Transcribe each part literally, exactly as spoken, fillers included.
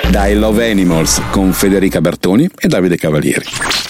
da I Love Animals con Federica Bertoni e Davide Cavalieri.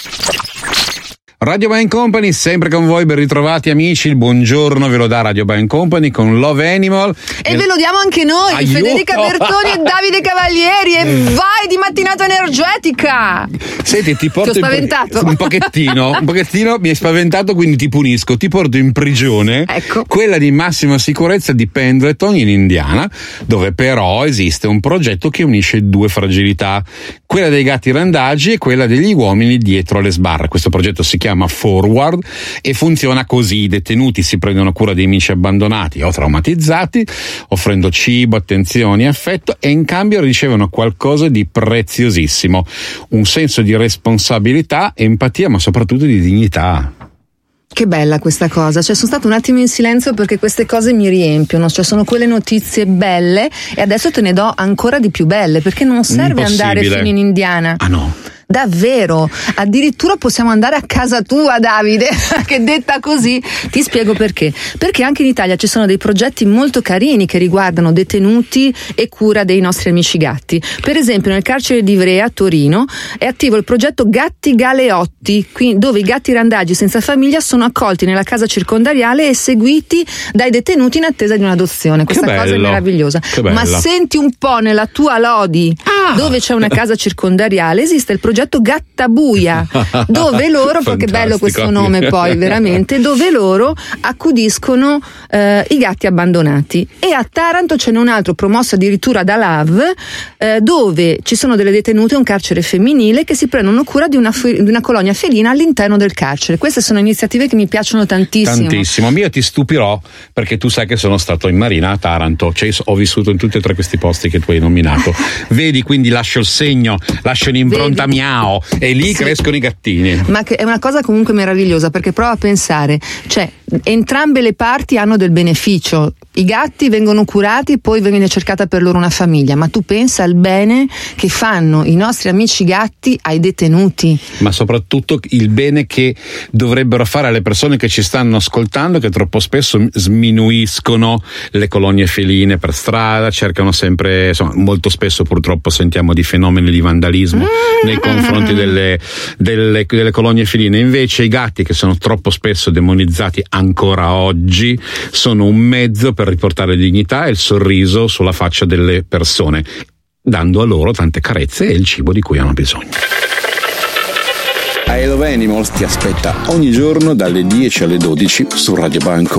Radio Band Company, sempre con voi, ben ritrovati amici, il buongiorno ve lo dà Radio Band Company con Love Animal. E ve lo diamo anche noi, Aiuto. Federica Bertoni e Davide Cavalieri, e vai di mattinata energetica! Senti, ti porto ti ho spaventato. In, un pochettino, un pochettino mi hai spaventato, quindi ti punisco, ti porto in prigione, ecco. Quella di massima sicurezza di Pendleton in Indiana, dove però esiste un progetto che unisce due fragilità, quella dei gatti randagi e quella degli uomini dietro le sbarre. Questo progetto si chiama chiama Forward e funziona così: i detenuti si prendono cura dei amici abbandonati o traumatizzati, offrendo cibo, attenzioni, affetto, e in cambio ricevono qualcosa di preziosissimo: un senso di responsabilità, empatia, ma soprattutto di dignità. Che bella questa cosa, cioè sono stato un attimo in silenzio perché queste cose mi riempiono, cioè sono quelle notizie belle e adesso te ne do ancora di più belle, perché non serve andare fino in Indiana. Ah no? Davvero, addirittura possiamo andare a casa tua, Davide, che detta così ti spiego perché. Perché anche in Italia ci sono dei progetti molto carini che riguardano detenuti e cura dei nostri amici gatti. Per esempio nel carcere di Ivrea, a Torino, è attivo il progetto Gatti Galeotti, dove i gatti randagi senza famiglia sono accolti nella casa circondariale e seguiti dai detenuti in attesa di un'adozione. Questa che cosa bello, è meravigliosa. Ma senti un po', nella tua Lodi, ah. dove c'è una casa circondariale, esiste il progetto Gattabuia, dove loro, che bello questo nome poi veramente, dove loro accudiscono eh, i gatti abbandonati. E a Taranto ce n'è un altro promosso addirittura da Love, eh, dove ci sono delle detenute, un carcere femminile, che si prendono cura di una, di una colonia felina all'interno del carcere. Queste sono iniziative che mi piacciono tantissimo. Tantissimo. Io ti stupirò perché tu sai che sono stato in marina a Taranto, cioè ho vissuto in tutti e tre questi posti che tu hai nominato. Vedi, quindi lascio il segno, lascio un'impronta mia. E lì sì. Crescono i gattini. Ma che è una cosa comunque meravigliosa, perché prova a pensare, cioè entrambe le parti hanno del beneficio. I gatti vengono curati, poi viene cercata per loro una famiglia, ma tu pensa al bene che fanno i nostri amici gatti ai detenuti. Ma soprattutto il bene che dovrebbero fare alle persone che ci stanno ascoltando, che troppo spesso sminuiscono le colonie feline per strada, cercano sempre, insomma, molto spesso purtroppo sentiamo di fenomeni di vandalismo mm. nei confronti delle, delle, delle colonie feline. Invece i gatti, che sono troppo spesso demonizzati ancora oggi, sono un mezzo per riportare dignità e il sorriso sulla faccia delle persone, dando a loro tante carezze e il cibo di cui hanno bisogno. I Love Animals ti aspetta ogni giorno dalle dieci alle dodici su Radio Band